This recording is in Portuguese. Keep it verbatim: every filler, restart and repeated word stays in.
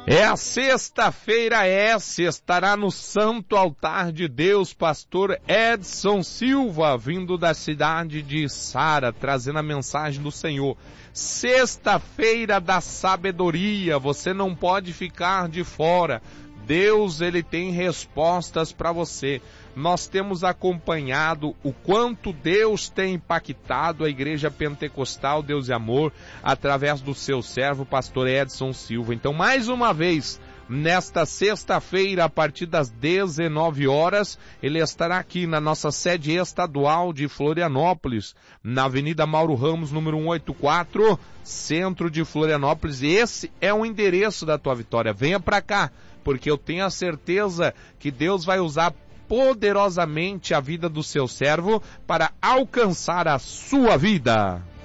É a sexta-feira essa, estará no Santo Altar de Deus, pastor Edson Silva, vindo da cidade de Sara, trazendo a mensagem do Senhor. Sexta-feira da sabedoria, você não pode ficar de fora. Deus, ele tem respostas para você. Nós temos acompanhado o quanto Deus tem impactado a Igreja Pentecostal Deus e Amor através do seu servo, pastor Edson Silva. Então, mais uma vez, nesta sexta-feira, a partir das dezenove horas, ele estará aqui na nossa sede estadual de Florianópolis, na Avenida Mauro Ramos, número cento e oitenta e quatro, centro de Florianópolis. Esse é o endereço da tua vitória. Venha para cá, porque eu tenho a certeza que Deus vai usar poderosamente a vida do seu servo para alcançar a sua vida.